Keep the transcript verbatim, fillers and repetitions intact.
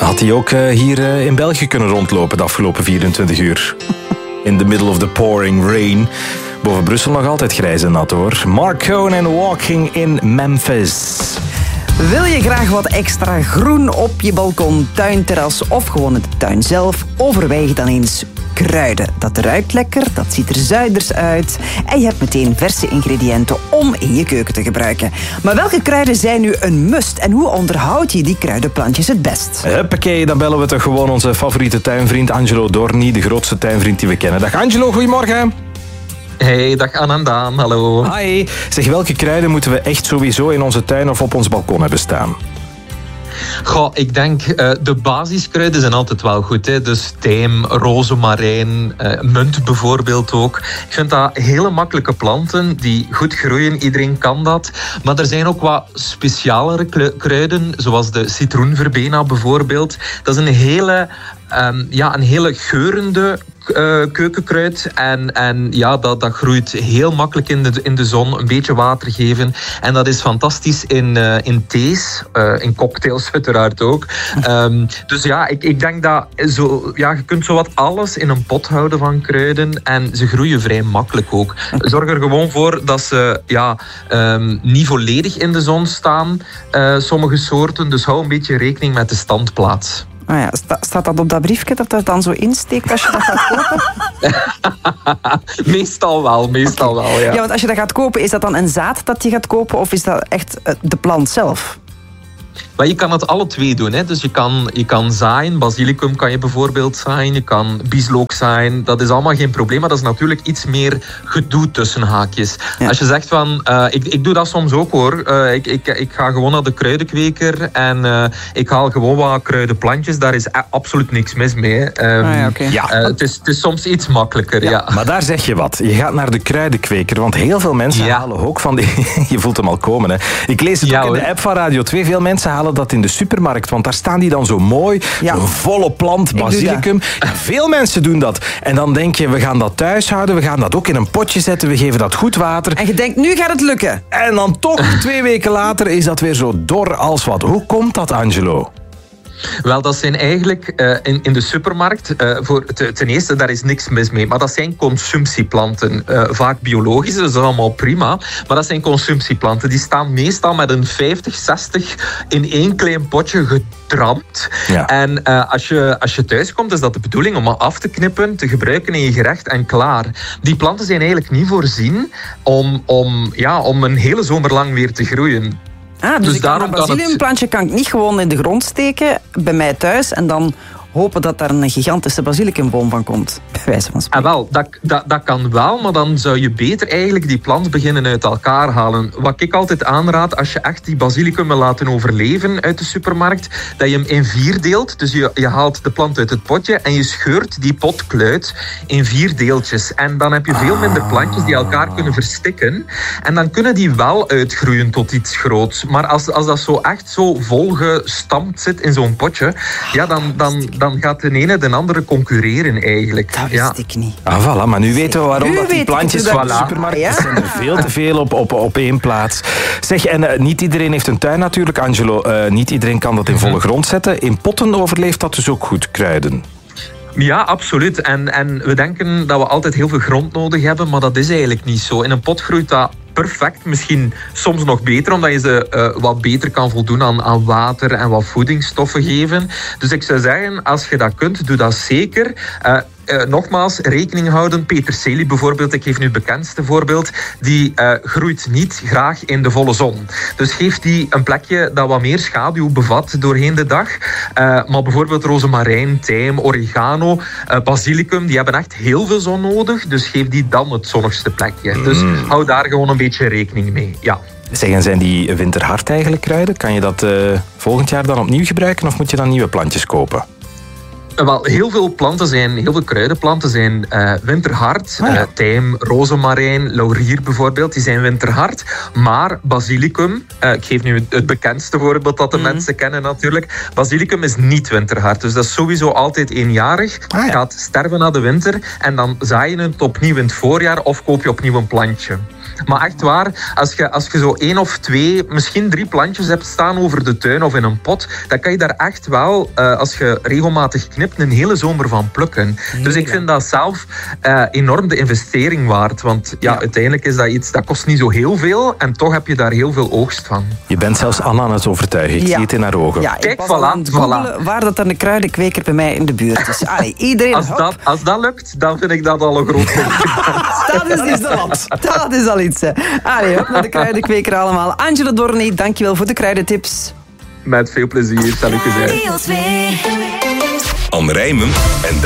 Had hij ook uh, hier uh, in België kunnen rondlopen de afgelopen vierentwintig uur. In the middle of the pouring rain. Boven Brussel nog altijd grijs en nat hoor. Mark Cohn en Walking in Memphis. Wil je graag wat extra groen op je balkon, tuinterras of gewoon in de tuin zelf? Overweeg dan eens kruiden. Dat ruikt lekker, dat ziet er zuiders uit en je hebt meteen verse ingrediënten om in je keuken te gebruiken. Maar welke kruiden zijn nu een must en hoe onderhoud je die kruidenplantjes het best? Huppakee, dan bellen we toch gewoon onze favoriete tuinvriend Angelo Dorni, de grootste tuinvriend die we kennen. Dag Angelo, goedemorgen. Hey, dag Anne en Daan, hallo. Hi. Zeg, welke kruiden moeten we echt sowieso in onze tuin of op ons balkon hebben staan? Goh, ik denk uh, de basiskruiden zijn altijd wel goed. Hè? Dus tijm, rozemarijn, uh, munt bijvoorbeeld ook. Ik vind dat hele makkelijke planten die goed groeien. Iedereen kan dat. Maar er zijn ook wat specialere kruiden, zoals de citroenverbena bijvoorbeeld. Dat is een hele, um, ja, een hele geurende Uh, keukenkruid. En, en ja, dat, dat groeit heel makkelijk in de, in de zon. Een beetje water geven. En dat is fantastisch in, uh, in thees. Uh, in cocktails uiteraard ook. Um, dus ja, ik, ik denk dat zo, ja, je kunt zowat alles in een pot houden van kruiden. En ze groeien vrij makkelijk ook. Zorg er gewoon voor dat ze ja, um, niet volledig in de zon staan. Uh, sommige soorten. Dus hou een beetje rekening met de standplaats. Ah ja, sta, staat dat op dat briefje dat dat dan zo insteekt als je dat gaat kopen? meestal wel, meestal okay. wel, ja. Ja, want als je dat gaat kopen, is dat dan een zaad dat je gaat kopen of is dat echt de plant zelf? Maar je kan het alle twee doen. Hè? Dus je kan, je kan zaaien. Basilicum kan je bijvoorbeeld zaaien. Je kan bieslook zaaien. Dat is allemaal geen probleem. Maar dat is natuurlijk iets meer gedoe tussen haakjes. Ja. Als je zegt van... Uh, ik, ik doe dat soms ook hoor. Uh, ik, ik, ik ga gewoon naar de kruidenkweker. En uh, ik haal gewoon wat kruidenplantjes. Daar is absoluut niks mis mee. Um, ah, ja, okay. ja. Uh, het, is, het is soms iets makkelijker. Ja. Ja. Maar daar zeg je wat. Je gaat naar de kruidenkweker. Want heel veel mensen ja. halen ook van die... Je voelt hem al komen. Hè. Ik lees het ja, ook in de app van Radio twee. Veel mensen halen dat in de supermarkt, want daar staan die dan zo mooi, ja. zo'n volle plant basilicum. Ja, veel mensen doen dat. En dan denk je, we gaan dat thuis houden, we gaan dat ook in een potje zetten, we geven dat goed water. En je denkt, nu gaat het lukken. En dan toch, twee weken later, is dat weer zo dor als wat. Hoe komt dat, Angelo? Wel, dat zijn eigenlijk uh, in, in de supermarkt, uh, voor te, ten eerste, daar is niks mis mee, maar dat zijn consumptieplanten. Uh, vaak biologisch, dus dat is allemaal prima. Maar dat zijn consumptieplanten. Die staan meestal met een vijftig, zestig in één klein potje getramd. Ja. En uh, als, je, als je thuis komt, is dat de bedoeling om af te knippen, te gebruiken in je gerecht en klaar. Die planten zijn eigenlijk niet voorzien om, om, ja, om een hele zomer lang weer te groeien. Ah, dus, dus ik kan een basilicumplantje kan ik niet gewoon in de grond steken bij mij thuis en dan hopen dat daar een gigantische basilicumboom van komt, bij wijze van spreken. Ah, wel, dat, dat, dat kan wel, maar dan zou je beter eigenlijk die plant beginnen uit elkaar halen. Wat ik altijd aanraad, als je echt die basilicum wil laten overleven uit de supermarkt, dat je hem in vier deelt. Dus je, je haalt de plant uit het potje en je scheurt die potkluit in vier deeltjes. En dan heb je veel minder plantjes die elkaar kunnen verstikken. En dan kunnen die wel uitgroeien tot iets groots. Maar als, als dat zo echt zo volgestampt zit in zo'n potje, ja, dan... dan dan gaat de ene de andere concurreren eigenlijk. Dat wist ja. ik niet. Ah, voilà, maar nu weten we waarom nu dat die plantjes van de supermarkt ja. zijn er veel te veel op, op, op één plaats. Zeg, en uh, niet iedereen heeft een tuin natuurlijk, Angelo. Uh, niet iedereen kan dat in volle grond zetten. In potten overleeft dat dus ook goed, kruiden. Ja, absoluut. En, en we denken dat we altijd heel veel grond nodig hebben, maar dat is eigenlijk niet zo. In een pot groeit dat perfect. Misschien soms nog beter, omdat je ze uh, wat beter kan voldoen aan, aan water en wat voedingsstoffen geven. Dus ik zou zeggen, als je dat kunt, doe dat zeker. Uh, Uh, nogmaals, rekening houden. Peterselie bijvoorbeeld, ik geef nu het bekendste voorbeeld, die uh, groeit niet graag in de volle zon. Dus geef die een plekje dat wat meer schaduw bevat doorheen de dag. Uh, maar bijvoorbeeld rozemarijn, tijm, oregano, uh, basilicum, die hebben echt heel veel zon nodig. Dus geef die dan het zonnigste plekje. Mm. Dus hou daar gewoon een beetje rekening mee. Ja. Zeggen, zijn die winterhard eigenlijk kruiden? Kan je dat uh, volgend jaar dan opnieuw gebruiken of moet je dan nieuwe plantjes kopen? Wel, heel veel planten zijn, heel veel kruidenplanten zijn uh, winterhard. Ah, ja. uh, tijm, rozemarijn, laurier bijvoorbeeld, die zijn winterhard. Maar basilicum, uh, ik geef nu het bekendste voorbeeld dat de mm. mensen kennen natuurlijk. Basilicum is niet winterhard, dus dat is sowieso altijd eenjarig. Ah, ja. Gaat sterven na de winter en dan zaai je het opnieuw in het voorjaar of koop je opnieuw een plantje. Maar echt waar, als je, als je zo één of twee, misschien drie plantjes hebt staan over de tuin of in een pot, dan kan je daar echt wel, uh, als je regelmatig knipt, een hele zomer van plukken. Nee, dus ik vind dat zelf uh, enorm de investering waard. Want ja, ja, uiteindelijk is dat iets, dat kost niet zo heel veel en toch heb je daar heel veel oogst van. Je bent zelfs Anna aan het overtuigen. Ik ja. zie het in haar ogen. Ja, kijk, voilà, voilà. Waar dat dan de kruidenkweker bij mij in de buurt is. Allee, iedereen, als, dat, als dat lukt, dan vind ik dat al een groot Dat is dus wat. Dat is al iets. Hè. Allee, op naar de kruidenkweker allemaal. Angela Dorney, dankjewel voor de kruidentips. Met veel plezier, zal ik je zeggen. Anne Rijmen en